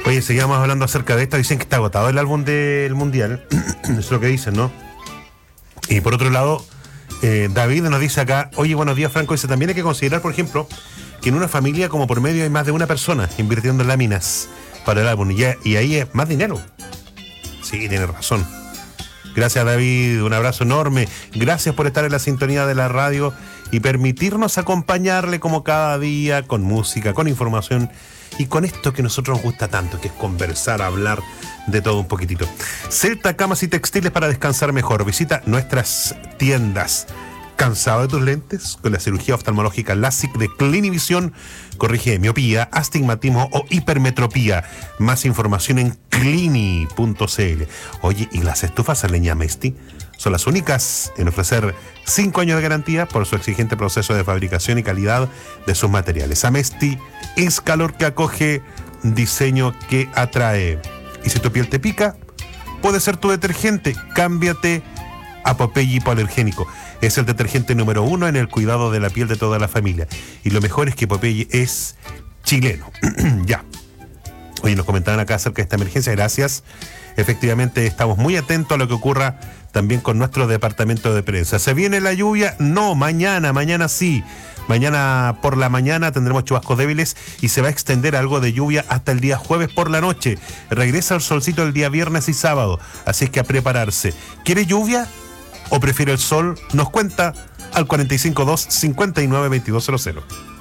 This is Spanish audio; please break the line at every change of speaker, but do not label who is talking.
Oye, seguíamos hablando acerca de esto. Dicen que está agotado el álbum del Mundial. Eso es lo que dicen, ¿no? Y por otro lado, David nos dice acá, oye, buenos días, Franco. Dice, también hay que considerar, por ejemplo, que en una familia como por medio hay más de una persona invirtiendo en láminas para el álbum. Y ahí es más dinero. Sí, tiene razón. Gracias, David. Un abrazo enorme. Gracias por estar en la sintonía de la radio y permitirnos acompañarle como cada día con música, con información y con esto que a nosotros nos gusta tanto, que es conversar, hablar de todo un poquitito. Celta Camas y Textiles para descansar mejor. Visita nuestras tiendas. ¿Cansado de tus lentes? Con la cirugía oftalmológica LASIK de Clinivision corrige miopía, astigmatismo o hipermetropía. Más información en clini.cl. Oye, ¿y las estufas a leña Mesti? Son las únicas en ofrecer 5 años de garantía por su exigente proceso de fabricación y calidad de sus materiales. Amesti es calor que acoge, diseño que atrae. Y si tu piel te pica, puede ser tu detergente. Cámbiate a Popeye Hipoalergénico. Es el detergente número 1 en el cuidado de la piel de toda la familia. Y lo mejor es que Popeye es chileno. Ya. Oye, nos comentaban acá acerca de esta emergencia. Gracias. Efectivamente, estamos muy atentos a lo que ocurra también con nuestro departamento de prensa. ¿Se viene la lluvia? No, mañana sí. Mañana por la mañana tendremos chubascos débiles y se va a extender algo de lluvia hasta el día jueves por la noche. Regresa el solcito el día viernes y sábado. Así es que a prepararse. ¿Quiere lluvia o prefiere el sol? Nos cuenta al 452-592200.